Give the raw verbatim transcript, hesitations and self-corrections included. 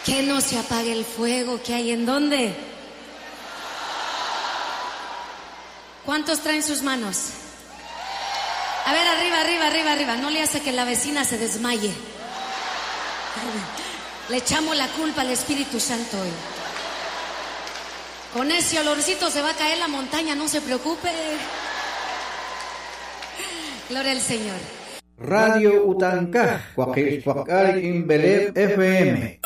Que no se apague el fuego que hay en dónde. ¿Cuántos traen sus manos? A ver, arriba, arriba, arriba, arriba. No le hace que la vecina se desmaye. Le echamos la culpa al Espíritu Santo hoy. Con ese olorcito se va a caer la montaña, no se preocupe. Gloria al Señor. Radio Utancaj, Huaquilhuacal Imbelep F M.